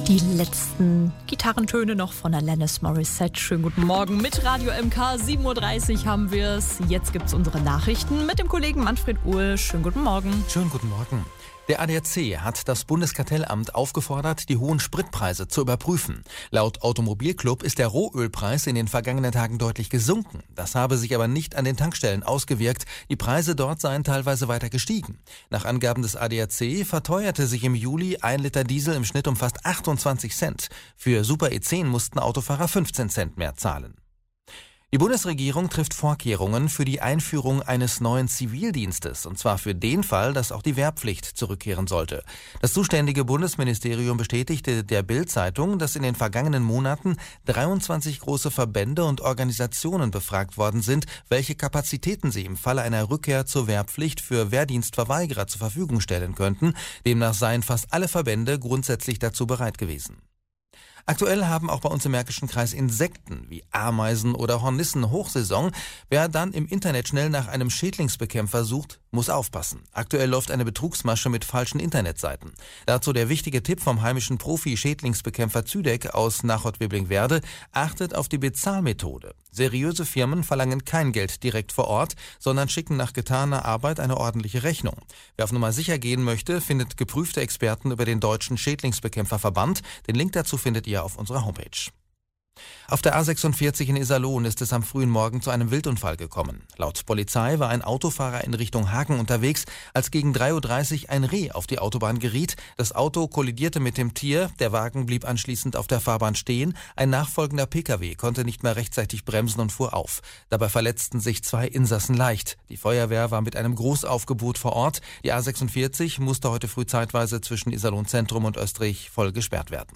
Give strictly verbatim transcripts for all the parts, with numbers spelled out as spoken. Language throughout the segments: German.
Die letzten Gitarrentöne noch von Alanis Morissette. Schönen guten Morgen mit Radio M K. sieben Uhr dreißig haben wir es. Jetzt gibt es unsere Nachrichten mit dem Kollegen Manfred Uhl. Schönen guten Morgen. Schönen guten Morgen. Der A D A C hat das Bundeskartellamt aufgefordert, die hohen Spritpreise zu überprüfen. Laut Automobilclub ist der Rohölpreis in den vergangenen Tagen deutlich gesunken. Das habe sich aber nicht an den Tankstellen ausgewirkt. Die Preise dort seien teilweise weiter gestiegen. Nach Angaben des A D A C verteuerte sich im Juli ein Liter Diesel im Schnitt um fast achtundzwanzig Cent. Für Super E zehn mussten Autofahrer fünfzehn Cent mehr zahlen. Die Bundesregierung trifft Vorkehrungen für die Einführung eines neuen Zivildienstes, und zwar für den Fall, dass auch die Wehrpflicht zurückkehren sollte. Das zuständige Bundesministerium bestätigte der Bild-Zeitung, dass in den vergangenen Monaten dreiundzwanzig große Verbände und Organisationen befragt worden sind, welche Kapazitäten sie im Falle einer Rückkehr zur Wehrpflicht für Wehrdienstverweigerer zur Verfügung stellen könnten. Demnach seien fast alle Verbände grundsätzlich dazu bereit gewesen. Aktuell haben auch bei uns im Märkischen Kreis Insekten wie Ameisen oder Hornissen Hochsaison. Wer dann im Internet schnell nach einem Schädlingsbekämpfer sucht, muss aufpassen. Aktuell läuft eine Betrugsmasche mit falschen Internetseiten. Dazu der wichtige Tipp vom heimischen Profi-Schädlingsbekämpfer Züdeck aus Nachod-Weblingwerde: Achtet auf die Bezahlmethode. Seriöse Firmen verlangen kein Geld direkt vor Ort, sondern schicken nach getaner Arbeit eine ordentliche Rechnung. Wer auf Nummer sicher gehen möchte, findet geprüfte Experten über den Deutschen Schädlingsbekämpferverband. Den Link dazu findet ihr auf unserer Homepage. Auf der A sechsundvierzig in Iserlohn ist es am frühen Morgen zu einem Wildunfall gekommen. Laut Polizei war ein Autofahrer in Richtung Hagen unterwegs, als gegen drei Uhr dreißig ein Reh auf die Autobahn geriet. Das Auto kollidierte mit dem Tier, der Wagen blieb anschließend auf der Fahrbahn stehen. Ein nachfolgender Pkw konnte nicht mehr rechtzeitig bremsen und fuhr auf. Dabei verletzten sich zwei Insassen leicht. Die Feuerwehr war mit einem Großaufgebot vor Ort. Die A sechsundvierzig musste heute früh zeitweise zwischen Iserlohn Zentrum und Österreich voll gesperrt werden.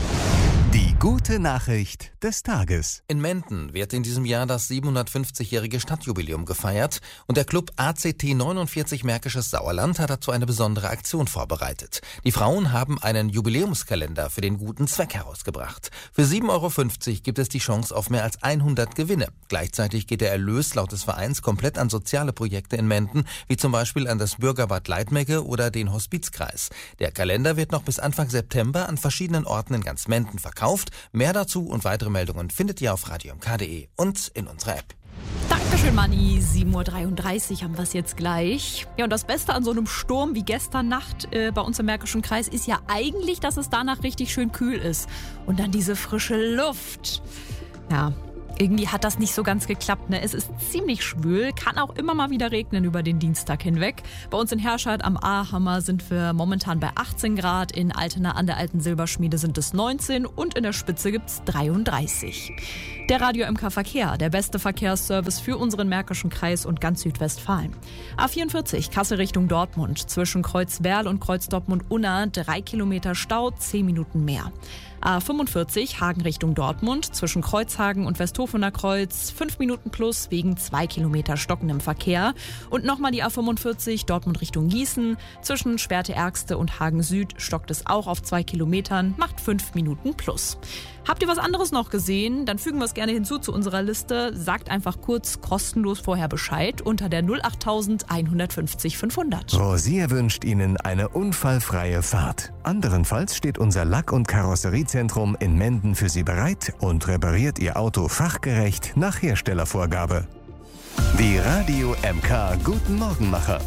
Die gute Nachricht des Tages. In Menden wird in diesem Jahr das siebenhundertfünfzigjährige Stadtjubiläum gefeiert und der Club A C T neunundvierzig Märkisches Sauerland hat dazu eine besondere Aktion vorbereitet. Die Frauen haben einen Jubiläumskalender für den guten Zweck herausgebracht. Für sieben Euro fünfzig gibt es die Chance auf mehr als hundert Gewinne. Gleichzeitig geht der Erlös laut des Vereins komplett an soziale Projekte in Menden, wie zum Beispiel an das Bürgerbad Leitmegge oder den Hospizkreis. Der Kalender wird noch bis Anfang September an verschiedenen Orten in ganz Menden verkauft. Mehr dazu und weitere Meldungen findet ihr auf radio m k punkt d e und in unserer App. Dankeschön, Manni. sieben Uhr dreiunddreißig haben wir es jetzt gleich. Ja, und das Beste an so einem Sturm wie gestern Nacht äh, bei uns im Märkischen Kreis ist ja eigentlich, dass es danach richtig schön kühl ist. Und dann diese frische Luft. Ja, irgendwie hat das nicht so ganz geklappt, ne? Es ist ziemlich schwül, kann auch immer mal wieder regnen über den Dienstag hinweg. Bei uns in Herscheid am Ahammer sind wir momentan bei achtzehn Grad, in Altena an der Alten Silberschmiede sind es neunzehn und in der Spitze gibt's dreiunddreißig. Der Radio M K Verkehr, der beste Verkehrsservice für unseren Märkischen Kreis und ganz Südwestfalen. A vierundvierzig, Kassel Richtung Dortmund, zwischen Kreuzwerl und Kreuz Dortmund-Unna, drei Kilometer Stau, zehn Minuten mehr. A fünfundvierzig, Hagen Richtung Dortmund, zwischen Kreuzhagen und Westhofener Kreuz, fünf Minuten plus wegen zwei Kilometer stockendem Verkehr. Und nochmal die A fünfundvierzig, Dortmund Richtung Gießen, zwischen Schwerte-Ergste und Hagen Süd stockt es auch auf zwei Kilometern, macht fünf Minuten plus. Habt ihr was anderes noch gesehen? Dann fügen wir es gerne hinzu zu unserer Liste. Sagt einfach kurz kostenlos vorher Bescheid unter der null acht eins fünf null fünfhundert. Rosier wünscht Ihnen eine unfallfreie Fahrt. Anderenfalls steht unser Lack- und Karosseriezentrum in Menden für Sie bereit und repariert Ihr Auto fachgerecht nach Herstellervorgabe. Die Radio M K Guten Morgenmacher.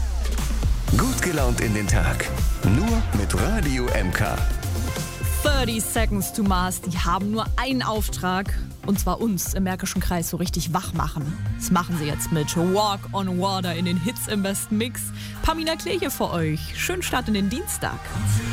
Gut gelaunt in den Tag. Nur mit Radio M K. thirty Seconds to Mars, die haben nur einen Auftrag, und zwar uns im Märkischen Kreis so richtig wach machen. Das machen sie jetzt mit Walk on Water in den Hits im besten Mix. Pamina Kleche für euch. Schönen Start in den Dienstag.